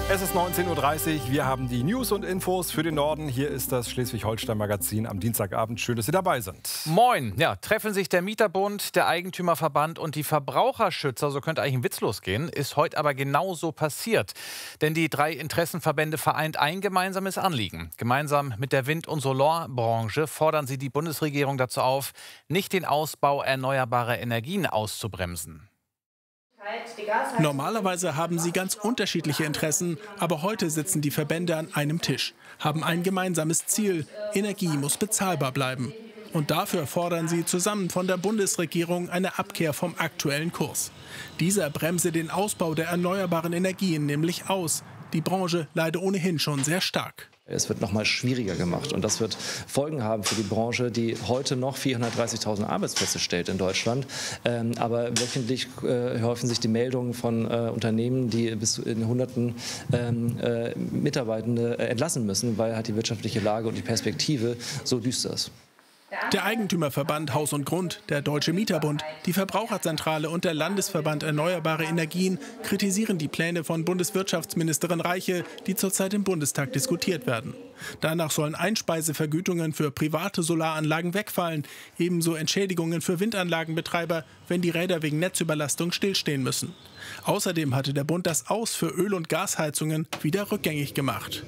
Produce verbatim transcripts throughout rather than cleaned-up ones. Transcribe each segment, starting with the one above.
Es ist neunzehn Uhr dreißig. Wir haben die News und Infos für den Norden. Hier ist das Schleswig-Holstein-Magazin am Dienstagabend. Schön, dass Sie dabei sind. Moin. Ja, treffen sich der Mieterbund, der Eigentümerverband und die Verbraucherschützer. So könnte eigentlich ein Witz losgehen. Ist heute aber genauso passiert. Denn die drei Interessenverbände vereint ein gemeinsames Anliegen. Gemeinsam mit der Wind- und Solarbranche fordern sie die Bundesregierung dazu auf, nicht den Ausbau erneuerbarer Energien auszubremsen. Normalerweise haben sie ganz unterschiedliche Interessen, aber heute sitzen die Verbände an einem Tisch, haben ein gemeinsames Ziel: Energie muss bezahlbar bleiben. Und dafür fordern sie zusammen von der Bundesregierung eine Abkehr vom aktuellen Kurs. Dieser bremse den Ausbau der erneuerbaren Energien nämlich aus. Die Branche leide ohnehin schon sehr stark. Es wird noch mal schwieriger gemacht und das wird Folgen haben für die Branche, die heute noch vierhundertdreißigtausend Arbeitsplätze stellt in Deutschland. Ähm, aber wöchentlich äh, häufen sich die Meldungen von äh, Unternehmen, die bis in Hunderten ähm, äh, Mitarbeitende äh, entlassen müssen, weil halt die wirtschaftliche Lage und die Perspektive so düster ist. Der Eigentümerverband Haus und Grund, der Deutsche Mieterbund, die Verbraucherzentrale und der Landesverband Erneuerbare Energien kritisieren die Pläne von Bundeswirtschaftsministerin Reiche, die zurzeit im Bundestag diskutiert werden. Danach sollen Einspeisevergütungen für private Solaranlagen wegfallen, ebenso Entschädigungen für Windanlagenbetreiber, wenn die Räder wegen Netzüberlastung stillstehen müssen. Außerdem hatte der Bund das Aus für Öl- und Gasheizungen wieder rückgängig gemacht.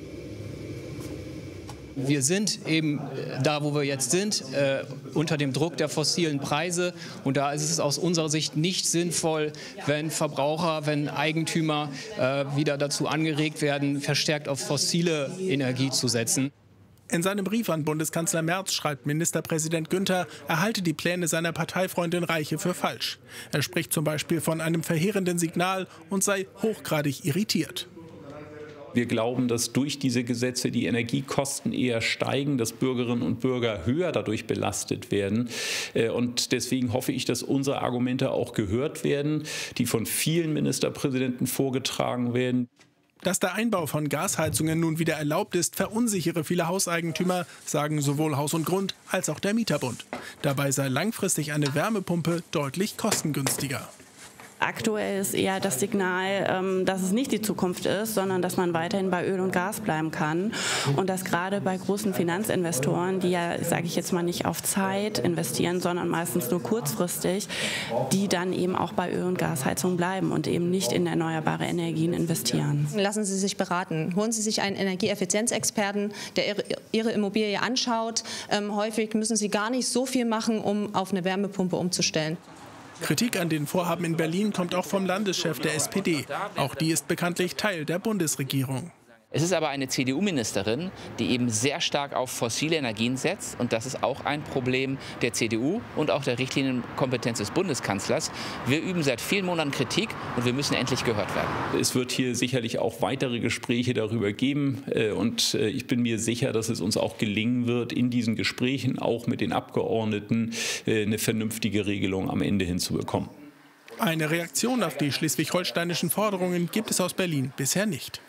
Wir sind eben da, wo wir jetzt sind, äh, unter dem Druck der fossilen Preise. Und da ist es aus unserer Sicht nicht sinnvoll, wenn Verbraucher, wenn Eigentümer äh, wieder dazu angeregt werden, verstärkt auf fossile Energie zu setzen. In seinem Brief an Bundeskanzler Merz schreibt Ministerpräsident Günther, er halte die Pläne seiner Parteifreundin Reiche für falsch. Er spricht zum Beispiel von einem verheerenden Signal und sei hochgradig irritiert. Wir glauben, dass durch diese Gesetze die Energiekosten eher steigen, dass Bürgerinnen und Bürger höher dadurch belastet werden. Und deswegen hoffe ich, dass unsere Argumente auch gehört werden, die von vielen Ministerpräsidenten vorgetragen werden. Dass der Einbau von Gasheizungen nun wieder erlaubt ist, verunsichere viele Hauseigentümer, sagen sowohl Haus und Grund als auch der Mieterbund. Dabei sei langfristig eine Wärmepumpe deutlich kostengünstiger. Aktuell ist eher das Signal, dass es nicht die Zukunft ist, sondern dass man weiterhin bei Öl und Gas bleiben kann. Und dass gerade bei großen Finanzinvestoren, die ja, sage ich jetzt mal, nicht auf Zeit investieren, sondern meistens nur kurzfristig, die dann eben auch bei Öl- und Gasheizung bleiben und eben nicht in erneuerbare Energien investieren. Lassen Sie sich beraten. Holen Sie sich einen Energieeffizienzexperten, der Ihre, Ihre Immobilie anschaut. Ähm, häufig müssen Sie gar nicht so viel machen, um auf eine Wärmepumpe umzustellen. Kritik an den Vorhaben in Berlin kommt auch vom Landeschef der S P D. Auch die ist bekanntlich Teil der Bundesregierung. Es ist aber eine C D U-Ministerin, die eben sehr stark auf fossile Energien setzt. Und das ist auch ein Problem der C D U und auch der Richtlinienkompetenz des Bundeskanzlers. Wir üben seit vielen Monaten Kritik und wir müssen endlich gehört werden. Es wird hier sicherlich auch weitere Gespräche darüber geben. Und ich bin mir sicher, dass es uns auch gelingen wird, in diesen Gesprächen auch mit den Abgeordneten eine vernünftige Regelung am Ende hinzubekommen. Eine Reaktion auf die schleswig-holsteinischen Forderungen gibt es aus Berlin bisher nicht.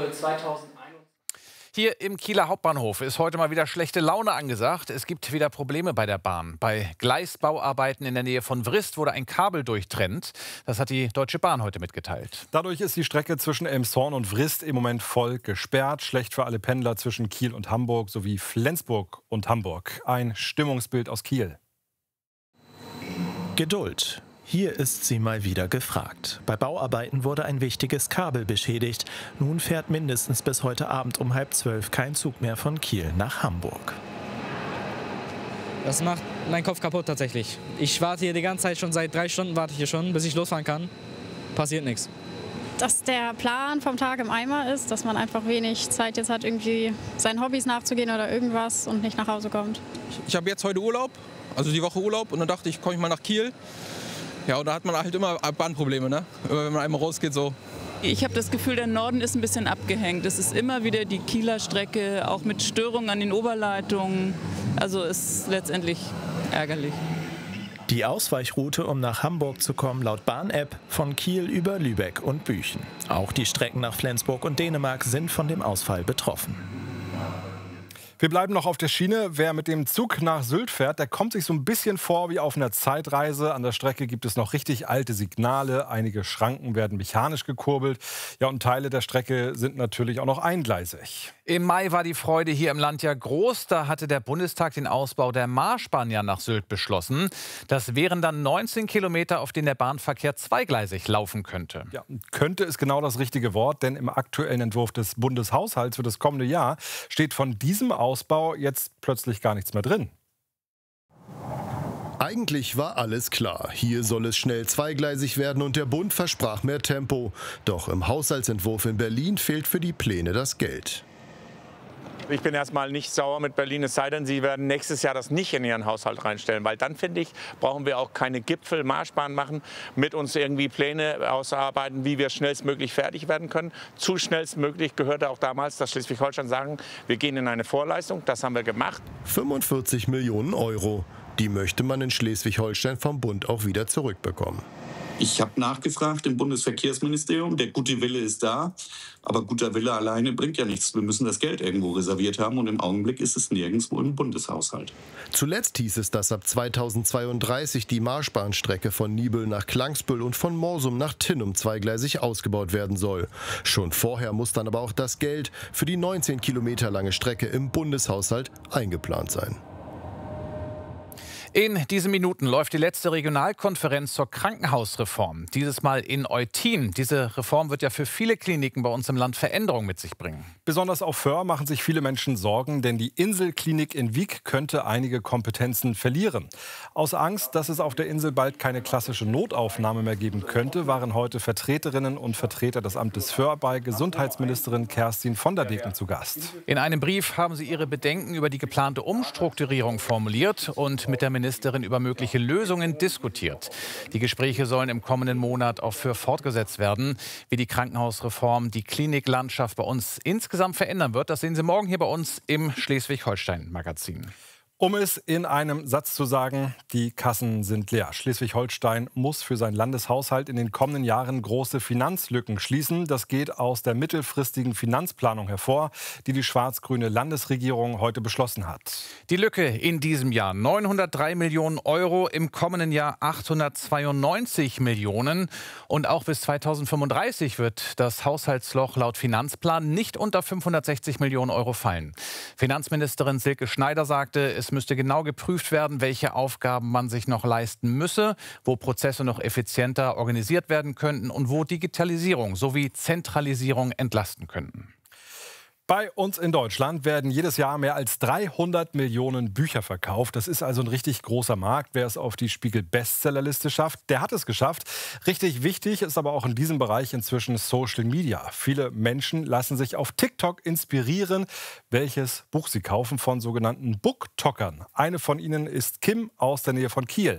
Hier im Kieler Hauptbahnhof ist heute mal wieder schlechte Laune angesagt. Es gibt wieder Probleme bei der Bahn. Bei Gleisbauarbeiten in der Nähe von Vrist wurde ein Kabel durchtrennt. Das hat die Deutsche Bahn heute mitgeteilt. Dadurch ist die Strecke zwischen Elmshorn und Vrist im Moment voll gesperrt. Schlecht für alle Pendler zwischen Kiel und Hamburg sowie Flensburg und Hamburg. Ein Stimmungsbild aus Kiel. Geduld. Hier ist sie mal wieder gefragt. Bei Bauarbeiten wurde ein wichtiges Kabel beschädigt. Nun fährt mindestens bis heute Abend um halb zwölf kein Zug mehr von Kiel nach Hamburg. Das macht meinen Kopf kaputt tatsächlich. Ich warte hier die ganze Zeit, schon seit drei Stunden warte ich hier schon, bis ich losfahren kann. Passiert nichts. Dass der Plan vom Tag im Eimer ist, dass man einfach wenig Zeit jetzt hat, irgendwie seinen Hobbys nachzugehen oder irgendwas und nicht nach Hause kommt. Ich, ich habe jetzt heute Urlaub, also die Woche Urlaub, und dann dachte ich, komme ich mal nach Kiel. Ja, und da hat man halt immer Bahnprobleme, ne? Wenn man einmal rausgeht, so. Ich habe das Gefühl, der Norden ist ein bisschen abgehängt. Es ist immer wieder die Kieler Strecke, auch mit Störungen an den Oberleitungen. Also ist letztendlich ärgerlich. Die Ausweichroute, um nach Hamburg zu kommen, laut Bahn-App von Kiel über Lübeck und Büchen. Auch die Strecken nach Flensburg und Dänemark sind von dem Ausfall betroffen. Wir bleiben noch auf der Schiene. Wer mit dem Zug nach Sylt fährt, der kommt sich so ein bisschen vor wie auf einer Zeitreise. An der Strecke gibt es noch richtig alte Signale. Einige Schranken werden mechanisch gekurbelt. Ja, und Teile der Strecke sind natürlich auch noch eingleisig. Im Mai war die Freude hier im Land ja groß. Da hatte der Bundestag den Ausbau der Marschbahn ja nach Sylt beschlossen. Das wären dann neunzehn Kilometer, auf denen der Bahnverkehr zweigleisig laufen könnte. Ja, könnte ist genau das richtige Wort, denn im aktuellen Entwurf des Bundeshaushalts für das kommende Jahr steht von diesem Ausbau jetzt plötzlich gar nichts mehr drin. Eigentlich war alles klar. Hier soll es schnell zweigleisig werden und der Bund versprach mehr Tempo. Doch im Haushaltsentwurf in Berlin fehlt für die Pläne das Geld. Ich bin erstmal nicht sauer mit Berlin, es sei denn, sie werden nächstes Jahr das nicht in ihren Haushalt reinstellen. Weil dann, finde ich, brauchen wir auch keine Gipfelmarschbahn machen, mit uns irgendwie Pläne ausarbeiten, wie wir schnellstmöglich fertig werden können. Zu schnellstmöglich gehörte auch damals, dass Schleswig-Holstein sagen, wir gehen in eine Vorleistung. Das haben wir gemacht. fünfundvierzig Millionen Euro. Die möchte man in Schleswig-Holstein vom Bund auch wieder zurückbekommen. Ich habe nachgefragt im Bundesverkehrsministerium, der gute Wille ist da, aber guter Wille alleine bringt ja nichts. Wir müssen das Geld irgendwo reserviert haben und im Augenblick ist es nirgendwo im Bundeshaushalt. Zuletzt hieß es, dass ab zweitausendzweiunddreißig die Marschbahnstrecke von Nibel nach Klangsbüll und von Morsum nach Tinnum zweigleisig ausgebaut werden soll. Schon vorher muss dann aber auch das Geld für die neunzehn Kilometer lange Strecke im Bundeshaushalt eingeplant sein. In diesen Minuten läuft die letzte Regionalkonferenz zur Krankenhausreform. Dieses Mal in Eutin. Diese Reform wird ja für viele Kliniken bei uns im Land Veränderungen mit sich bringen. Besonders auf Föhr machen sich viele Menschen Sorgen, denn die Inselklinik in Wiek könnte einige Kompetenzen verlieren. Aus Angst, dass es auf der Insel bald keine klassische Notaufnahme mehr geben könnte, waren heute Vertreterinnen und Vertreter des Amtes Föhr bei Gesundheitsministerin Kerstin von der Beken zu Gast. In einem Brief haben sie ihre Bedenken über die geplante Umstrukturierung formuliert und mit der Ministerin über mögliche Lösungen diskutiert. Die Gespräche sollen im kommenden Monat auch für fortgesetzt werden. Wie die Krankenhausreform die Kliniklandschaft bei uns insgesamt verändern wird, das sehen Sie morgen hier bei uns im Schleswig-Holstein-Magazin. Um es in einem Satz zu sagen, die Kassen sind leer. Schleswig-Holstein muss für seinen Landeshaushalt in den kommenden Jahren große Finanzlücken schließen. Das geht aus der mittelfristigen Finanzplanung hervor, die die schwarz-grüne Landesregierung heute beschlossen hat. Die Lücke in diesem Jahr neunhundertdrei Millionen Euro, im kommenden Jahr achthundertzweiundneunzig Millionen. Und auch bis zweitausendfünfunddreißig wird das Haushaltsloch laut Finanzplan nicht unter fünfhundertsechzig Millionen Euro fallen. Finanzministerin Silke Schneider sagte, es müsste genau geprüft werden, welche Aufgaben man sich noch leisten müsse, wo Prozesse noch effizienter organisiert werden könnten und wo Digitalisierung sowie Zentralisierung entlasten könnten. Bei uns in Deutschland werden jedes Jahr mehr als dreihundert Millionen Bücher verkauft. Das ist also ein richtig großer Markt. Wer es auf die Spiegel-Bestsellerliste schafft, der hat es geschafft. Richtig wichtig ist aber auch in diesem Bereich inzwischen Social Media. Viele Menschen lassen sich auf TikTok inspirieren, welches Buch sie kaufen von sogenannten Booktockern. Eine von ihnen ist Kim aus der Nähe von Kiel.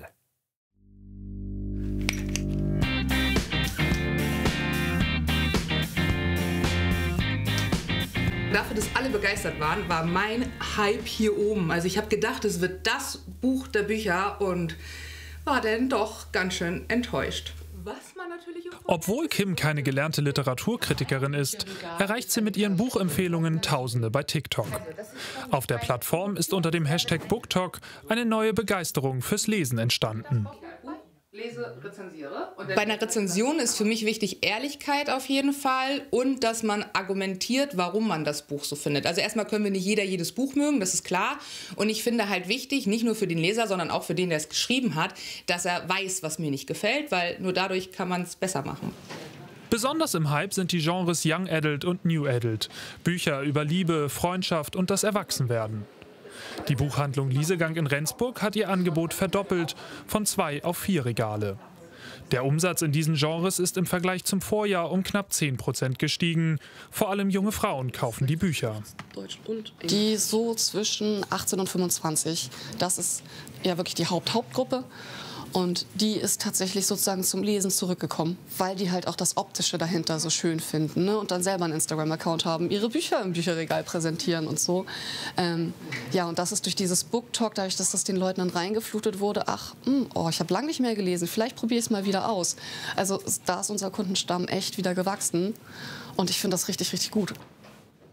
Dafür, dass alle begeistert waren, war mein Hype hier oben. Also ich habe gedacht, es wird das Buch der Bücher und war dann doch ganz schön enttäuscht. Was man natürlich Obwohl Kim keine gelernte Literaturkritikerin ist, erreicht sie mit ihren Buchempfehlungen Tausende bei TikTok. Auf der Plattform ist unter dem Hashtag BookTok eine neue Begeisterung fürs Lesen entstanden. Lese, rezensiere. Bei einer Rezension ist für mich wichtig Ehrlichkeit auf jeden Fall und dass man argumentiert, warum man das Buch so findet. Also erstmal können wir nicht jeder jedes Buch mögen, das ist klar. Und ich finde halt wichtig, nicht nur für den Leser, sondern auch für den, der es geschrieben hat, dass er weiß, was mir nicht gefällt, weil nur dadurch kann man es besser machen. Besonders im Hype sind die Genres Young Adult und New Adult. Bücher über Liebe, Freundschaft und das Erwachsenwerden. Die Buchhandlung Liesegang in Rendsburg hat ihr Angebot verdoppelt, von zwei auf vier Regale. Der Umsatz in diesen Genres ist im Vergleich zum Vorjahr um knapp zehn Prozent gestiegen. Vor allem junge Frauen kaufen die Bücher. Die so zwischen achtzehn und fünfundzwanzig, das ist ja wirklich die Haupt-Hauptgruppe. Und die ist tatsächlich sozusagen zum Lesen zurückgekommen, weil die halt auch das Optische dahinter so schön finden, ne? Und dann selber einen Instagram-Account haben, ihre Bücher im Bücherregal präsentieren und so. Ähm, ja, und das ist durch dieses BookTok, dadurch, dass das den Leuten dann reingeflutet wurde, ach, mh, oh, ich habe lange nicht mehr gelesen, vielleicht probiere ich es mal wieder aus. Also da ist unser Kundenstamm echt wieder gewachsen und ich finde das richtig, richtig gut.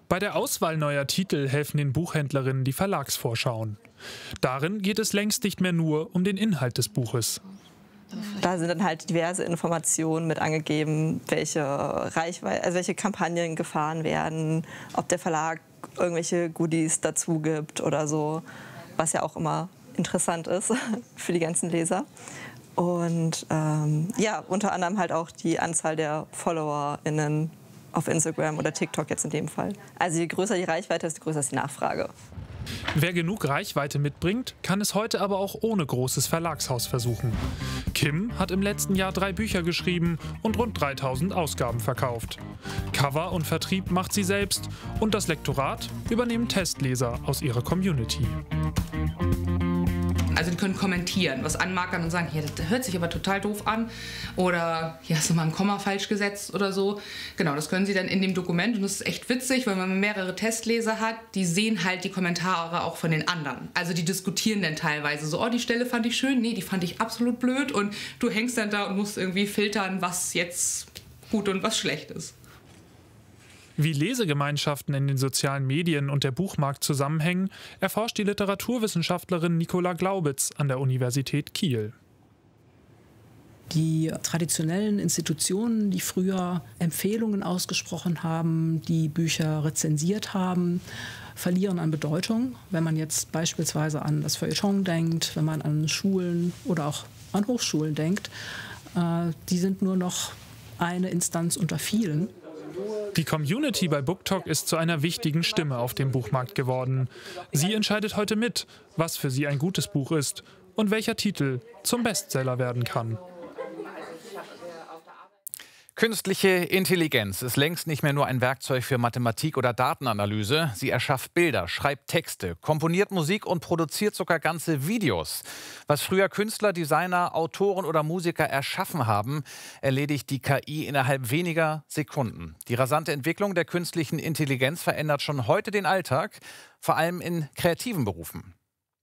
Bei der Auswahl neuer Titel helfen den Buchhändlerinnen die Verlagsvorschauen. Darin geht es längst nicht mehr nur um den Inhalt des Buches. Da sind dann halt diverse Informationen mit angegeben, welche Reichweite, also welche Kampagnen gefahren werden, ob der Verlag irgendwelche Goodies dazu gibt oder so, was ja auch immer interessant ist für die ganzen Leser. Und ähm, ja, unter anderem halt auch die Anzahl der FollowerInnen auf Instagram oder TikTok jetzt in dem Fall. Also je größer die Reichweite, desto größer ist die Nachfrage. Wer genug Reichweite mitbringt, kann es heute aber auch ohne großes Verlagshaus versuchen. Kim hat im letzten Jahr drei Bücher geschrieben und rund dreitausend Ausgaben verkauft. Cover und Vertrieb macht sie selbst und das Lektorat übernehmen Testleser aus ihrer Community. Also die können kommentieren, was anmarkern und sagen, hier, das hört sich aber total doof an oder hier hast du mal ein Komma falsch gesetzt oder so. Genau, das können sie dann in dem Dokument und das ist echt witzig, weil man mehrere Testleser hat, die sehen halt die Kommentare auch von den anderen. Also die diskutieren dann teilweise so, oh, die Stelle fand ich schön, nee, die fand ich absolut blöd und du hängst dann da und musst irgendwie filtern, was jetzt gut und was schlecht ist. Wie Lesegemeinschaften in den sozialen Medien und der Buchmarkt zusammenhängen, erforscht die Literaturwissenschaftlerin Nicola Glaubitz an der Universität Kiel. Die traditionellen Institutionen, die früher Empfehlungen ausgesprochen haben, die Bücher rezensiert haben, verlieren an Bedeutung. Wenn man jetzt beispielsweise an das Feuilleton denkt, wenn man an Schulen oder auch an Hochschulen denkt, äh, die sind nur noch eine Instanz unter vielen. Die Community bei BookTok ist zu einer wichtigen Stimme auf dem Buchmarkt geworden. Sie entscheidet heute mit, was für sie ein gutes Buch ist und welcher Titel zum Bestseller werden kann. Künstliche Intelligenz ist längst nicht mehr nur ein Werkzeug für Mathematik oder Datenanalyse. Sie erschafft Bilder, schreibt Texte, komponiert Musik und produziert sogar ganze Videos. Was früher Künstler, Designer, Autoren oder Musiker erschaffen haben, erledigt die K I innerhalb weniger Sekunden. Die rasante Entwicklung der künstlichen Intelligenz verändert schon heute den Alltag, vor allem in kreativen Berufen.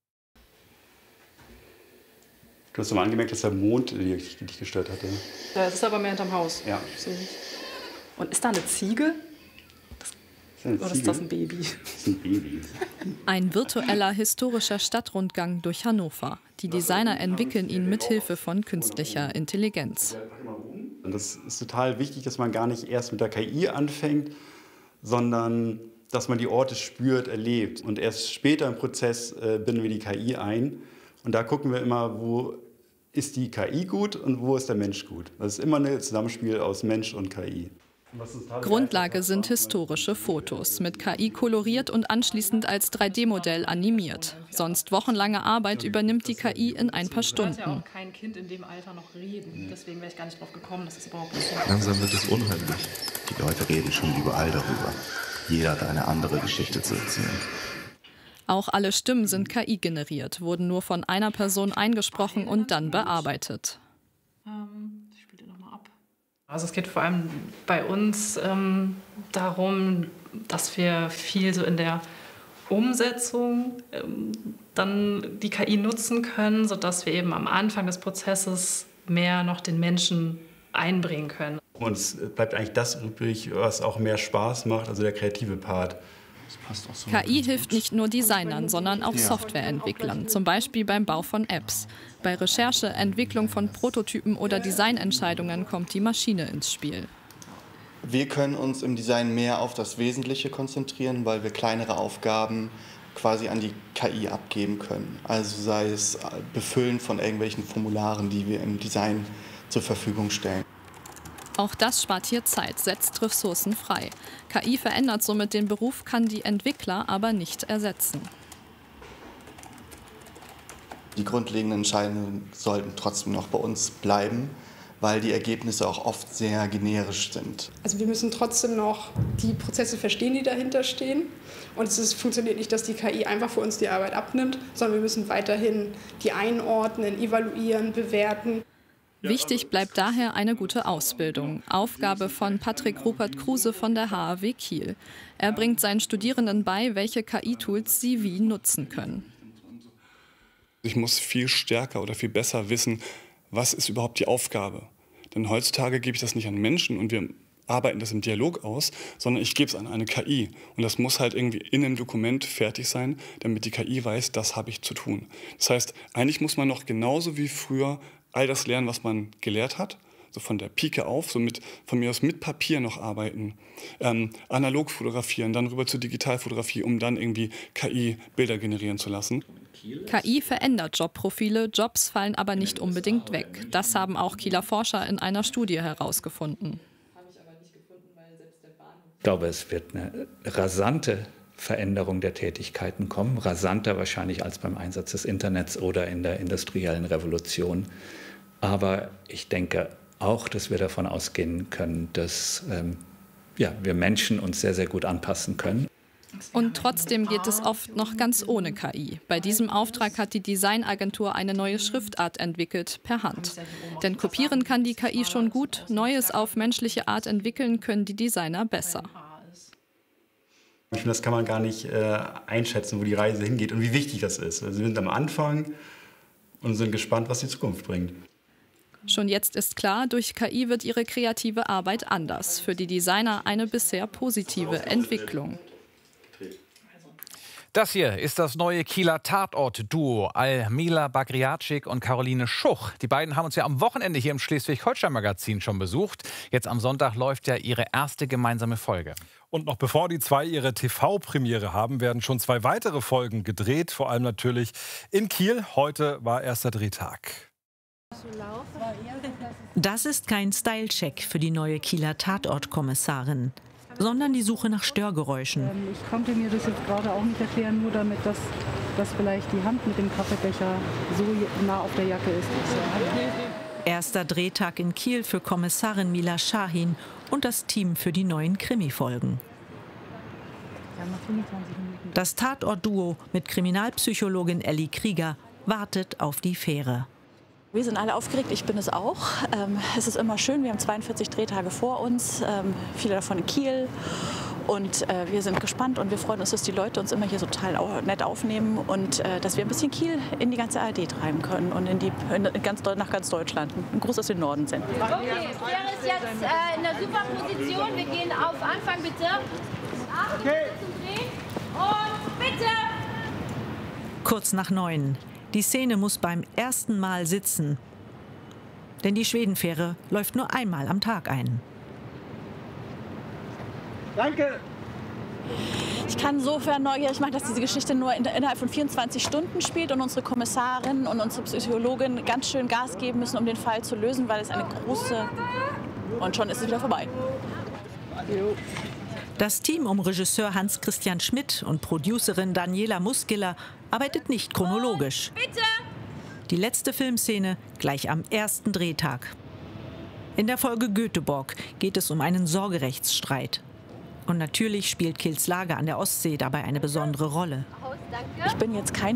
Du hast mal angemerkt, dass der Mond dich gestört hatte. Ja, das ist aber mehr hinterm Haus. Ja. Und ist da eine Ziege? Ist eine Oder Ziege? ist das ein Baby? Das ist ein Baby. Ein virtueller historischer Stadtrundgang durch Hannover. Die Designer entwickeln ihn mithilfe von künstlicher Intelligenz. Und das ist total wichtig, dass man gar nicht erst mit der K I anfängt, sondern dass man die Orte spürt, erlebt. Und erst später im Prozess äh, binden wir die K I ein. Und da gucken wir immer, wo ist die K I gut und wo ist der Mensch gut. Das ist immer ein Zusammenspiel aus Mensch und K I. Grundlage sind historische Fotos, mit K I koloriert und anschließend als drei D Modell animiert. Sonst wochenlange Arbeit übernimmt die K I in ein paar Stunden. Ich ja auch kein Kind in dem Alter noch reden. Deswegen wäre ich gar nicht drauf gekommen, dass es überhaupt nicht so ist. Langsam wird es unheimlich. Die Leute reden schon überall darüber. Jeder hat eine andere Geschichte zu erzählen. Auch alle Stimmen sind K I generiert, wurden nur von einer Person eingesprochen und dann bearbeitet. Ich spiele den nochmal ab. Also es geht vor allem bei uns ähm, darum, dass wir viel so in der Umsetzung ähm, dann die K I nutzen können, sodass wir eben am Anfang des Prozesses mehr noch den Menschen einbringen können. Und es bleibt eigentlich das übrig, was auch mehr Spaß macht, also der kreative Part. K I hilft nicht nur Designern, sondern auch Softwareentwicklern, zum Beispiel beim Bau von Apps. Bei Recherche, Entwicklung von Prototypen oder Designentscheidungen kommt die Maschine ins Spiel. Wir können uns im Design mehr auf das Wesentliche konzentrieren, weil wir kleinere Aufgaben quasi an die K I abgeben können. Also sei es Befüllen von irgendwelchen Formularen, die wir im Design zur Verfügung stellen. Auch das spart hier Zeit, setzt Ressourcen frei. K I verändert somit den Beruf, kann die Entwickler aber nicht ersetzen. Die grundlegenden Entscheidungen sollten trotzdem noch bei uns bleiben, weil die Ergebnisse auch oft sehr generisch sind. Also wir müssen trotzdem noch die Prozesse verstehen, die dahinter stehen. Und es ist, funktioniert nicht, dass die K I einfach für uns die Arbeit abnimmt, sondern wir müssen weiterhin die einordnen, evaluieren, bewerten. Wichtig bleibt daher eine gute Ausbildung. Aufgabe von Patrick Rupert-Kruse von der H A W Kiel. Er bringt seinen Studierenden bei, welche K I-Tools sie wie nutzen können. Ich muss viel stärker oder viel besser wissen, was ist überhaupt die Aufgabe. Denn heutzutage gebe ich das nicht an Menschen und wir arbeiten das im Dialog aus, sondern ich gebe es an eine K I. Und das muss halt irgendwie in einem Dokument fertig sein, damit die K I weiß, das habe ich zu tun. Das heißt, eigentlich muss man noch genauso wie früher all das lernen, was man gelehrt hat, so von der Pike auf, so mit, von mir aus mit Papier noch arbeiten, ähm, analog fotografieren, dann rüber zur Digitalfotografie, um dann irgendwie K I-Bilder generieren zu lassen. K I verändert Jobprofile, Jobs fallen aber nicht unbedingt weg. Das haben auch Kieler Forscher in einer Studie herausgefunden. Ich glaube, es wird eine rasante Veränderung der Tätigkeiten kommen, rasanter wahrscheinlich als beim Einsatz des Internets oder in der industriellen Revolution. Aber ich denke auch, dass wir davon ausgehen können, dass ähm, ja, wir Menschen uns sehr, sehr gut anpassen können. Und trotzdem geht es oft noch ganz ohne K I. Bei diesem Auftrag hat die Designagentur eine neue Schriftart entwickelt, per Hand. Denn kopieren kann die K I schon gut, Neues auf menschliche Art entwickeln können die Designer besser. Ich finde, das kann man gar nicht äh, einschätzen, wo die Reise hingeht und wie wichtig das ist. Also wir sind am Anfang und sind gespannt, was die Zukunft bringt. Schon jetzt ist klar, durch K I wird ihre kreative Arbeit anders. Für die Designer eine bisher positive Entwicklung. Das hier ist das neue Kieler Tatort-Duo Almila Bagriatschik und Caroline Schuch. Die beiden haben uns ja am Wochenende hier im Schleswig-Holstein-Magazin schon besucht. Jetzt am Sonntag läuft ja ihre erste gemeinsame Folge. Und noch bevor die zwei ihre T V-Premiere haben, werden schon zwei weitere Folgen gedreht. Vor allem natürlich in Kiel. Heute war erster Drehtag. Das ist kein Style-Check für die neue Kieler Tatortkommissarin, sondern die Suche nach Störgeräuschen. Ich konnte mir das jetzt gerade auch nicht erklären, nur damit, dass, dass vielleicht die Hand mit dem Kaffeebecher so nah auf der Jacke ist. Erster Drehtag in Kiel für Kommissarin Mila Shahin und das Team für die neuen Krimi-Folgen. Das Tatort-Duo mit Kriminalpsychologin Elli Krieger wartet auf die Fähre. Wir sind alle aufgeregt, ich bin es auch. Ähm, es ist immer schön, wir haben zweiundvierzig Drehtage vor uns, ähm, viele davon in Kiel. Und äh, wir sind gespannt und wir freuen uns, dass die Leute uns immer hier so total au nett aufnehmen und äh, dass wir ein bisschen Kiel in die ganze A R D treiben können und in die, in ganz, nach ganz Deutschland. Ein Gruß aus dem Norden senden. Okay, der ist jetzt äh, in der super Position. Wir gehen auf Anfang bitte. Acht Minuten zum Drehen und bitte. Kurz nach neun. Die Szene muss beim ersten Mal sitzen, denn die Schwedenfähre läuft nur einmal am Tag ein. Danke. Ich kann insofern neugierig machen, dass diese Geschichte nur in, innerhalb von vierundzwanzig Stunden spielt und unsere Kommissarin und unsere Psychologin ganz schön Gas geben müssen, um den Fall zu lösen, weil es eine große... Und schon ist es wieder vorbei. Das Team um Regisseur Hans-Christian Schmidt und Producerin Daniela Muskiller arbeitet nicht chronologisch. Bitte! Die letzte Filmszene gleich am ersten Drehtag. In der Folge Göteborg geht es um einen Sorgerechtsstreit. Und natürlich spielt Kiels Lage an der Ostsee dabei eine besondere Rolle. Ich bin jetzt keine